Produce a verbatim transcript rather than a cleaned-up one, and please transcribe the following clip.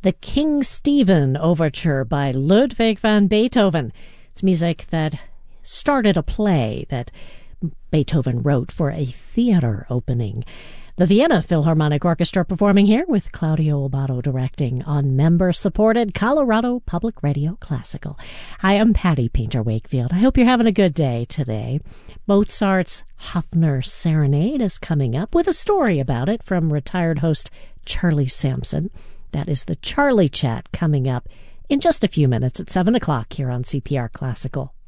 the King Stephen Overture by Ludwig van Beethoven. It's music that started a play that Beethoven wrote for a theater opening. The Vienna Philharmonic Orchestra performing here with Claudio Abbado directing on member-supported Colorado Public Radio Classical. Hi, I'm Patty Painter-Wakefield. I hope you're having a good day today. Mozart's Hafner Serenade is coming up with a story about it from retired host Charlie Sampson. That is the Charlie Chat coming up in just a few minutes at seven o'clock here on C P R Classical.